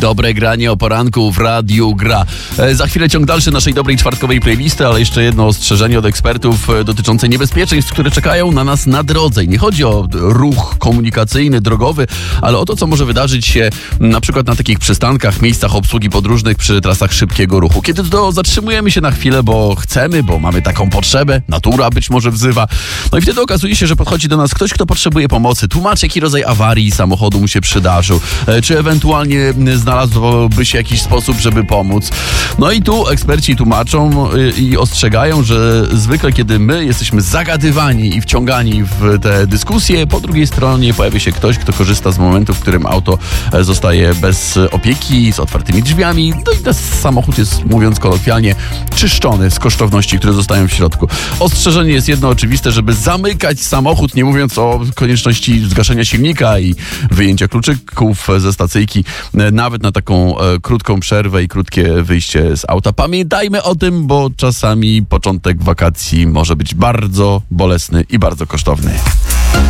Dobre granie o poranku w Radiu Gra. Za chwilę ciąg dalszy naszej dobrej czwartkowej playlisty, ale jeszcze jedno ostrzeżenie od ekspertów dotyczące niebezpieczeństw, które czekają na nas na drodze. I nie chodzi o ruch komunikacyjny, drogowy, ale o to, co może wydarzyć się na przykład na takich przystankach, miejscach obsługi podróżnych przy trasach szybkiego ruchu. Kiedy to zatrzymujemy się na chwilę, bo chcemy, bo mamy taką potrzebę, natura być może wzywa. No i wtedy okazuje się, że podchodzi do nas ktoś, kto potrzebuje pomocy. Tłumaczy, jaki rodzaj awarii samochodu mu się przydarzył, czy ewentualnie znalazłby się jakiś sposób, żeby pomóc. No i tu eksperci tłumaczą i ostrzegają, że zwykle kiedy my jesteśmy zagadywani i wciągani w te dyskusje, po drugiej stronie pojawia się ktoś, kto korzysta z momentu, w którym auto zostaje bez opieki, z otwartymi drzwiami, no i ten samochód jest, mówiąc kolokwialnie, czyszczony z kosztowności, które zostają w środku. Ostrzeżenie jest jedno oczywiste, żeby zamykać samochód, nie mówiąc o konieczności zgaszenia silnika i wyjęcia kluczyków ze stacyjki, nawet na taką krótką przerwę i krótkie wyjście z auta. Pamiętajmy o tym, bo czasami początek wakacji może być bardzo bolesny i bardzo kosztowny.